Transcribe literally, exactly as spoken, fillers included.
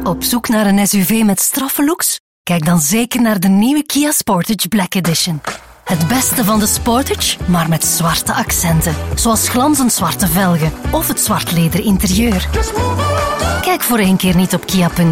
Op zoek naar een S U V met straffe looks? Kijk dan zeker naar de nieuwe Kia Sportage Black Edition. Het beste van de Sportage, maar met zwarte accenten. Zoals glanzend zwarte velgen of het zwart leder interieur. Kijk voor één keer niet op kia punt b e.